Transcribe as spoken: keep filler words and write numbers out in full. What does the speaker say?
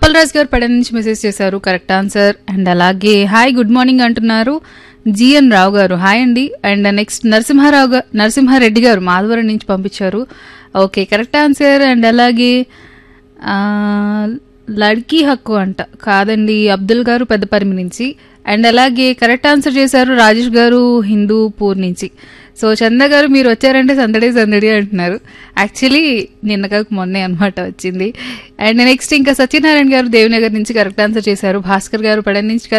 అప్పలరాజు గారు పడన నుంచి మెసేజ్ చేశారు, కరెక్ట్ ఆన్సర్. అండ్ అలాగే హాయ్ గుడ్ మార్నింగ్ అంటున్నారు జిఎన్ రావు గారు, హాయ్ అండి. అండ్ నెక్స్ట్ నరసింహారావు గారు నరసింహారెడ్డి గారు మాధవరం నుంచి పంపించారు, ఓకే కరెక్ట్ ఆన్సర్. అండ్ అలాగే ఆ, లడ్కీ హక్కు అంట, కాదండి అబ్దుల్ గారు పెద్దపరిమి నుంచి. అండ్ అలాగే కరెక్ట్ ఆన్సర్ చేశారు రాజేష్ గారు హిందూపూర్ నుంచి. సో చంద గారు మీరు వచ్చారంటే సందడి సందడి అంటున్నారు, యాక్చువల్లీ నిన్న కాక మొన్నే అనమాట వచ్చింది. అండ్ నెక్స్ట్ ఇంకా సత్యనారాయణ గారు దేవినగర్ నుంచి కరెక్ట్ ఆన్సర్ చేశారు. భాస్కర్ గారు పడన్ నుంచి